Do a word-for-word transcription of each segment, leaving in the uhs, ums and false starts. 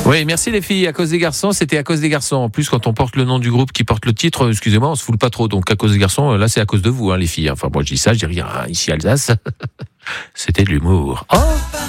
Oui, merci les filles. À cause des garçons, c'était à cause des garçons. En plus, quand on porte le nom du groupe qui porte le titre, excusez-moi, on se foule pas trop. Donc à cause des garçons, là c'est à cause de vous, hein, les filles. Enfin moi je dis ça, je dis rien. Hein. Ici Alsace, c'était de l'humour. Oh,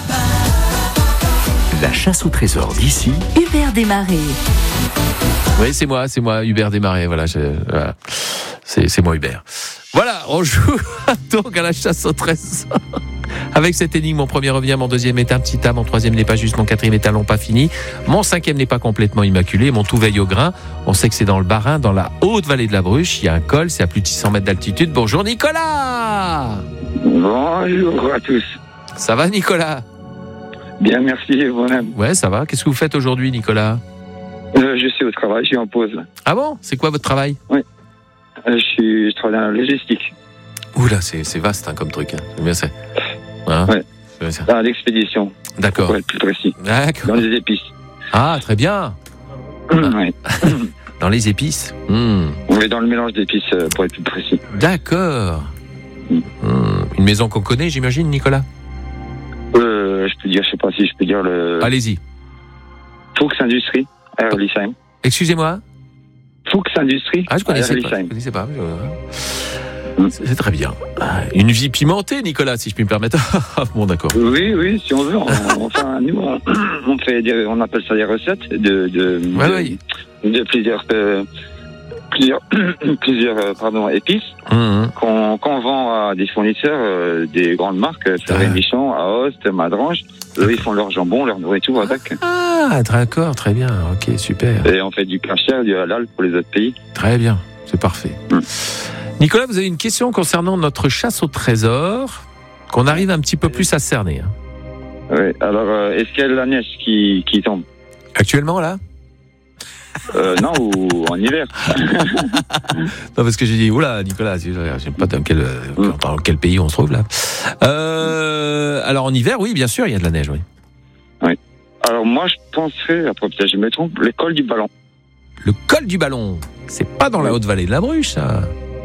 la chasse au trésor d'ici. Hubert Desmarais. Oui, c'est moi, c'est moi, Hubert Desmarais. Voilà, je, voilà. C'est, c'est moi Hubert. Voilà, on joue donc à la chasse au trésor. Avec cette énigme, mon premier revient, mon deuxième est un petit A, mon troisième n'est pas juste, mon quatrième est un long pas fini, mon cinquième n'est pas complètement immaculé, mon tout veille au grain. On sait que c'est dans le Bas-Rhin, dans la haute vallée de la Bruche. Il y a un col, c'est à plus de six cents mètres d'altitude. Bonjour Nicolas. Bonjour à tous. Ça va Nicolas? Bien, merci, vous-même. Ouais, ça va. Qu'est-ce que vous faites aujourd'hui Nicolas? euh, Je suis au travail, je suis en pause. Ah bon? C'est quoi votre travail? Oui. Euh, je, suis, je travaille dans la logistique. Oula, c'est, c'est vaste hein, comme truc. Hein. C'est bien ça. Hein? Ouais. C'est bien ça. Dans l'expédition. D'accord. Pour être plus précis. D'accord. Dans les épices. Ah, très bien. Oui. Dans les épices. Mmh. On est dans le mélange d'épices, euh, pour être plus précis. D'accord. Mmh. Une maison qu'on connaît, j'imagine, Nicolas? Euh, je peux dire, je sais pas si je peux dire le... Allez-y. Fuchs Industrie, à Erlisheim. Excusez-moi? Fuchs Industrie, Ah, je connaissais à pas. Erlisheim. Je connaissais pas. C'est, c'est très bien. Une vie pimentée, Nicolas, si je puis me permettre. Bon, d'accord. Oui, oui, si on veut. On, enfin, nous, on, on fait, des, on appelle ça des recettes de, de, Ouais, de, oui. de plusieurs, euh, plusieurs, plusieurs, euh, pardon, épices Mmh. qu'on, qu'on vend à des fournisseurs, euh, des grandes marques, Ferré-Michon, Aoste, Madrange. Eux, ils font leur jambon, leur nourriture, attaque. Ah, d'accord, très bien. Ok, super. Et on fait du kasher, du halal pour les autres pays. Très bien, c'est parfait. Mmh. Nicolas, vous avez une question concernant notre chasse au trésor qu'on arrive un petit peu plus à cerner. Hein. Oui. Alors, euh, est-ce qu'il y a de la neige qui, qui tombe? Actuellement, là? Euh, non, ou en hiver. Non, parce que j'ai dit, oula, Nicolas, je ne sais pas dans quel, Mm. dans quel pays on se trouve, là. Euh, alors, en hiver, oui, bien sûr, il y a de la neige, oui. Oui. Alors, moi, je penserais, après, peut-être je me trompe, l'école du ballon. Le col du Ballon, c'est pas dans la haute vallée de la Bruche, ça.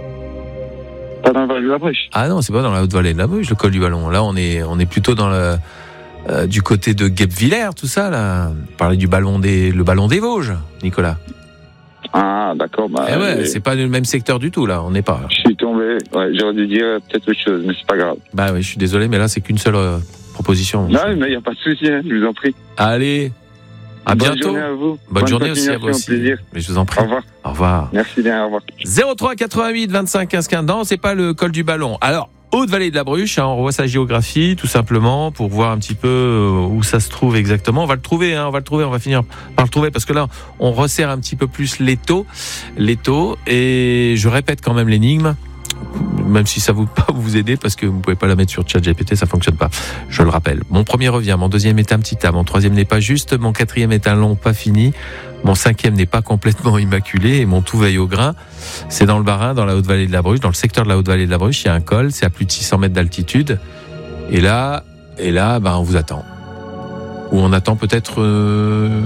Pas dans le Val de la Bruche. Ah non, c'est pas dans la haute vallée de la Bruche, le col du Ballon. Là, on est, on est plutôt dans le, euh, du côté de Guebwiller, tout ça, là. Parler du ballon des, le ballon des Vosges, Nicolas. Ah, d'accord. Bah, Eh ouais, j'ai- c'est pas le même secteur du tout, là. On n'est pas. Là. Je suis tombé. Ouais, j'aurais dû dire peut-être autre chose, mais c'est pas grave. Bah oui, je suis désolé, mais là, c'est qu'une seule euh, proposition. Non, mais il n'y a pas de souci, hein, je vous en prie. Allez, à Bonne bientôt. journée à vous. Bonne journée aussi à vous continuation, aussi. plaisir. Mais je vous en prie. Au revoir. Au revoir. Merci bien, au revoir. zéro trois quatre-vingt-huit vingt-cinq quinze quinze. Non, c'est pas le col du Ballon. Alors, Haute-Vallée de la Bruche, hein, on revoit sa géographie, tout simplement, pour voir un petit peu euh, où ça se trouve exactement. On va le trouver, hein, on va le trouver, on va finir par le trouver, parce que là, on resserre un petit peu plus l'étau, l'étau, et je répète quand même l'énigme, même si ça ne va pas vous aider, parce que vous ne pouvez pas la mettre sur ChatGPT, ça ne fonctionne pas. Je le rappelle. Mon premier revient, mon deuxième est un petit A, mon troisième n'est pas juste, mon quatrième est un long pas fini, mon cinquième n'est pas complètement immaculé, et mon tout veille au grain. C'est dans le Bas-Rhin, dans la Haute-Vallée de la Bruche, dans le secteur de la Haute-Vallée de la Bruche, il y a un col, c'est à plus de six cents mètres d'altitude. Et là, et là, ben, on vous attend. Ou on attend peut-être, euh,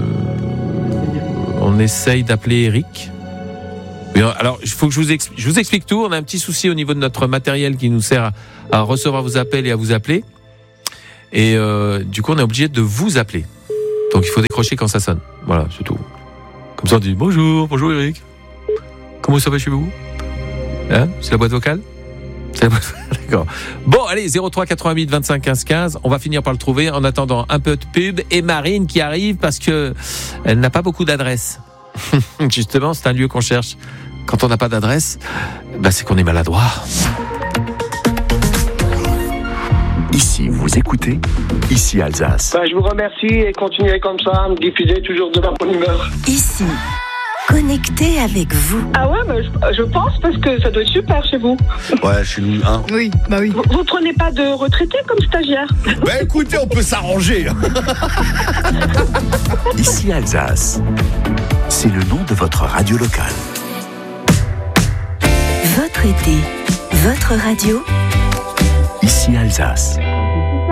on essaye d'appeler Eric. Mais alors, il faut que je vous, explique, je vous explique tout. On a un petit souci au niveau de notre matériel qui nous sert à, à recevoir vos appels et à vous appeler. Et euh, du coup, on est obligé de vous appeler. Donc, il faut décrocher quand ça sonne. Voilà, c'est tout. Comme ça, on dit bonjour, bonjour Eric. Comment ça va chez vous? Hein? C'est la boîte vocale? C'est la boîte vocale, d'accord. Bon, allez, zéro trois quatre-vingt-huit vingt-cinq quinze quinze. On va finir par le trouver. En attendant, un peu de pub et Marine qui arrive parce que elle n'a pas beaucoup d'adresses. Justement, c'est un lieu qu'on cherche. Quand on n'a pas d'adresse, bah c'est qu'on est maladroit. Ici, vous écoutez, ici Alsace. Ben, je vous remercie et continuez comme ça à me diffuser toujours de la bonne humeur. Ici, connecté avec vous. Ah ouais, mais je, je pense parce que ça doit être super chez vous. Ouais, chez nous, hein. Oui, bah oui. Vous, vous prenez pas de retraités comme stagiaire? Bah écoutez, on peut s'arranger. Ici Alsace. C'est le nom de votre radio locale. Votre été, votre radio. Ici Alsace.